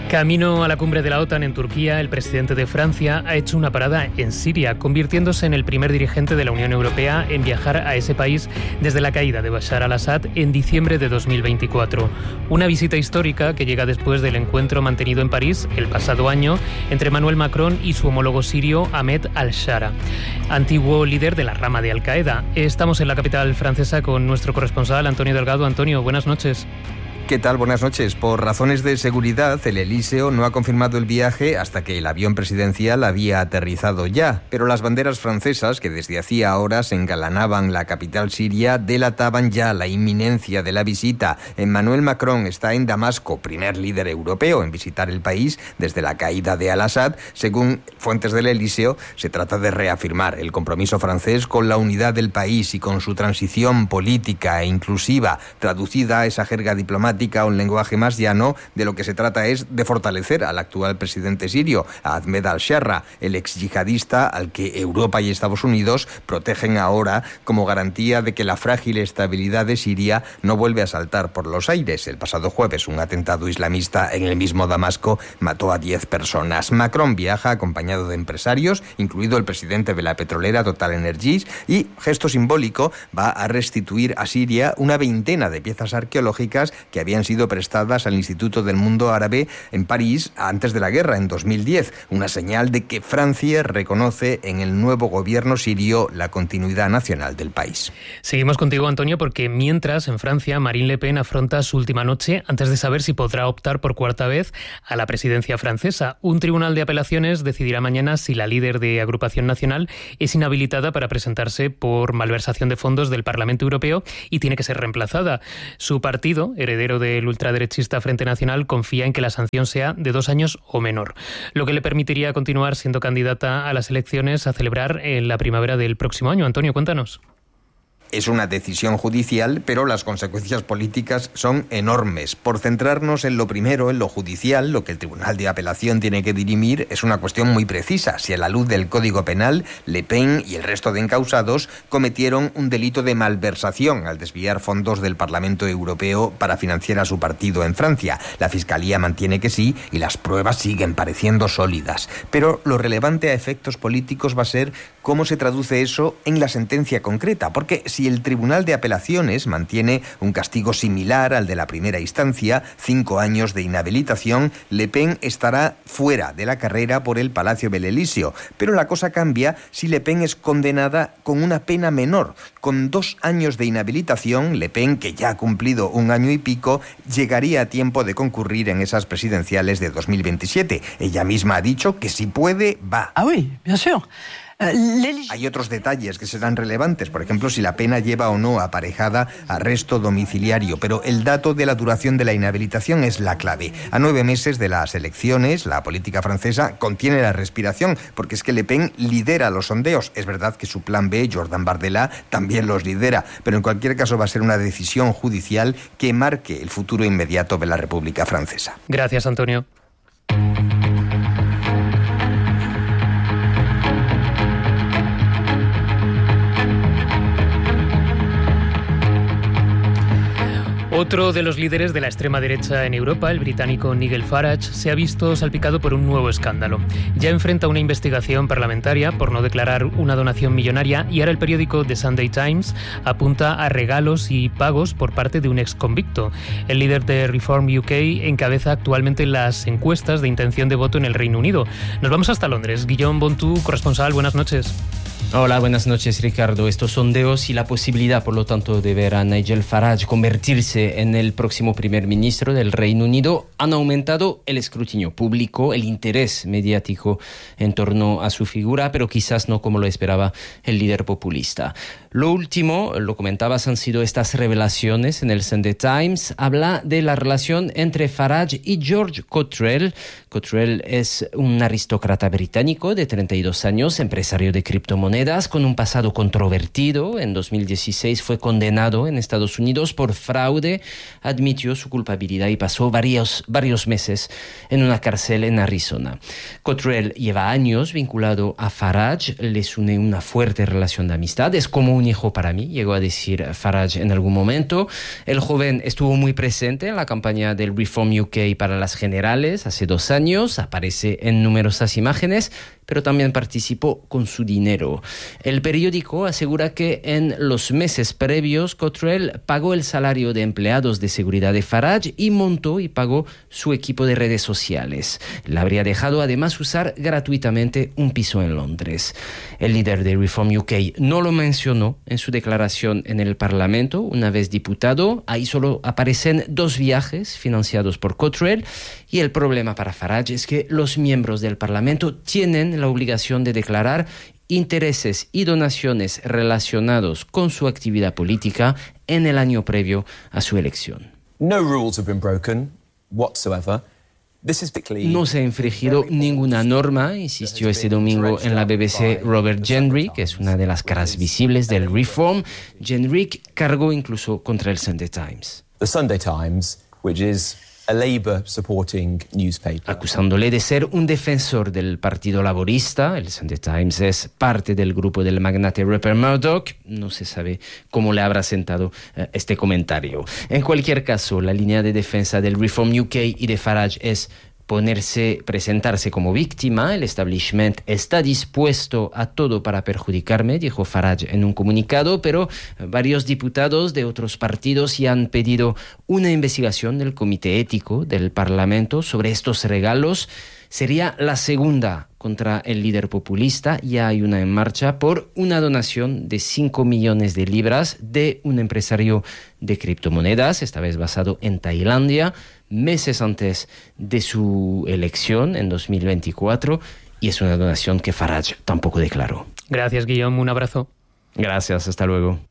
Camino a la cumbre de la OTAN en Turquía, el presidente de Francia ha hecho una parada en Siria, convirtiéndose en el primer dirigente de la Unión Europea en viajar a ese país desde la caída de Bashar al-Assad en diciembre de 2024. Una visita histórica que llega después del encuentro mantenido en París el pasado año entre Emmanuel Macron y su homólogo sirio Ahmed al-Shara, antiguo líder de la rama de Al-Qaeda. Estamos en la capital francesa con nuestro corresponsal Antonio Delgado. Antonio, buenas noches. ¿Qué tal? Buenas noches. Por razones de seguridad, el Elíseo no ha confirmado el viaje hasta que el avión presidencial había aterrizado ya, pero las banderas francesas, que desde hacía horas engalanaban la capital siria, delataban ya la inminencia de la visita. Emmanuel Macron está en Damasco, primer líder europeo en visitar el país desde la caída de al-Assad. Según fuentes del Elíseo, se trata de reafirmar el compromiso francés con la unidad del país y con su transición política e inclusiva, traducida a esa jerga diplomática a un lenguaje más llano. De lo que se trata es de fortalecer al actual presidente sirio, a Ahmed al-Shara, el ex yihadista al que Europa y Estados Unidos protegen ahora como garantía de que la frágil estabilidad de Siria no vuelve a saltar por los aires. El pasado jueves, un atentado islamista en el mismo Damasco mató a 10 personas. Macron viaja acompañado de empresarios, incluido el presidente de la petrolera Total Energies, y, gesto simbólico, va a restituir a Siria una veintena de piezas arqueológicas que habían sido prestadas al Instituto del Mundo Árabe en París antes de la guerra, en 2010. Una señal de que Francia reconoce en el nuevo gobierno sirio la continuidad nacional del país. Seguimos contigo, Antonio, porque mientras en Francia Marine Le Pen afronta su última noche antes de saber si podrá optar por cuarta vez a la presidencia francesa. Un tribunal de apelaciones decidirá mañana si la líder de Agrupación Nacional es inhabilitada para presentarse por malversación de fondos del Parlamento Europeo y tiene que ser reemplazada. Su partido, heredero del ultraderechista Frente Nacional, confía en que la sanción sea de 2 años o menor, lo que le permitiría continuar siendo candidata a las elecciones a celebrar en la primavera del próximo año. Antonio, cuéntanos. Es una decisión judicial, pero las consecuencias políticas son enormes. Por centrarnos en lo primero, en lo judicial, lo que el Tribunal de Apelación tiene que dirimir es una cuestión muy precisa: si a la luz del Código Penal, Le Pen y el resto de encausados cometieron un delito de malversación al desviar fondos del Parlamento Europeo para financiar a su partido en Francia. La Fiscalía mantiene que sí y las pruebas siguen pareciendo sólidas. Pero lo relevante a efectos políticos va a ser cómo se traduce eso en la sentencia concreta, porque si el Tribunal de Apelaciones mantiene un castigo similar al de la primera instancia, 5 años de inhabilitación, Le Pen estará fuera de la carrera por el Palacio del Elíseo. Pero la cosa cambia si Le Pen es condenada con una pena menor. Con 2 años de inhabilitación, Le Pen, que ya ha cumplido 1 año y pico, llegaría a tiempo de concurrir en esas presidenciales de 2027. Ella misma ha dicho que si puede, va. Ah oui, bien sûr. Hay otros detalles que serán relevantes, por ejemplo, si la pena lleva o no aparejada arresto domiciliario, pero el dato de la duración de la inhabilitación es la clave. A 9 meses de las elecciones, la política francesa contiene la respiración, porque es que Le Pen lidera los sondeos. Es verdad que su plan B, Jordan Bardella, también los lidera, pero en cualquier caso va a ser una decisión judicial que marque el futuro inmediato de la República Francesa. Gracias, Antonio. Otro de los líderes de la extrema derecha en Europa, el británico Nigel Farage, se ha visto salpicado por un nuevo escándalo. Ya enfrenta una investigación parlamentaria por no declarar una donación millonaria y ahora el periódico The Sunday Times apunta a regalos y pagos por parte de un exconvicto. El líder de Reform UK encabeza actualmente las encuestas de intención de voto en el Reino Unido. Nos vamos hasta Londres. Guillaume Bontu, corresponsal, buenas noches. Hola, buenas noches, Ricardo. Estos sondeos y la posibilidad, por lo tanto, de ver a Nigel Farage convertirse en el próximo primer ministro del Reino Unido han aumentado el escrutinio público, el interés mediático en torno a su figura, pero quizás no como lo esperaba el líder populista. Lo último, lo comentabas, han sido estas revelaciones en el Sunday Times. Habla de la relación entre Farage y George Cottrell. Cottrell es un aristócrata británico de 32 años, empresario de criptomonedas criptomonedas con un pasado controvertido. En 2016 fue condenado en Estados Unidos por fraude, admitió su culpabilidad y pasó varios meses en una cárcel en Arizona. Cottrell lleva años vinculado a Farage, les une una fuerte relación de amistad, es como un hijo para mí, llegó a decir Farage en algún momento. El joven estuvo muy presente en la campaña del Reform UK para las generales hace 2 años, aparece en numerosas imágenes, pero también participó con su dinero. El periódico asegura que en los meses previos Cottrell pagó el salario de empleados de seguridad de Farage y montó y pagó su equipo de redes sociales. Le habría dejado además usar gratuitamente un piso en Londres. El líder de Reform UK no lo mencionó en su declaración en el Parlamento. Una vez diputado, ahí solo aparecen 2 viajes financiados por Cottrell, y el problema para Farage es que los miembros del Parlamento tienen la obligación de declarar intereses y donaciones relacionados con su actividad política en el año previo a su elección. No rules have been broken whatsoever. No se ha infringido ninguna norma, insistió este domingo en la BBC Robert Jenrick, que es una de las caras visibles del Reform. Jenrick cargó incluso contra el Sunday Times. The Sunday Times, which is a Labour-supporting newspaper, acusándole de ser un defensor del Partido Laborista. El Sunday Times es parte del grupo del magnate Rupert Murdoch. No se sabe cómo le habrá sentado este comentario. En cualquier caso, la línea de defensa del Reform UK y de Farage es presentarse como víctima. El establishment está dispuesto a todo para perjudicarme, dijo Farage en un comunicado, pero varios diputados de otros partidos ya han pedido una investigación del Comité Ético del Parlamento sobre estos regalos. Sería la segunda contra el líder populista. Ya hay una en marcha por una donación de 5 millones de libras de un empresario de criptomonedas, esta vez basado en Tailandia, meses antes de su elección en 2024, y es una donación que Farage tampoco declaró. Gracias, Guillaume. Un abrazo. Gracias, hasta luego.